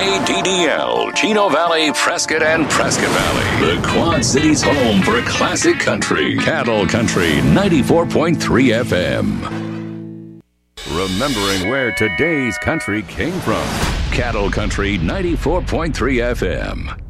KDDL, Chino Valley, Prescott, and Prescott Valley. The Quad Cities' home for classic country. Cattle Country 94.3 FM. Remembering where today's country came from. Cattle Country 94.3 FM.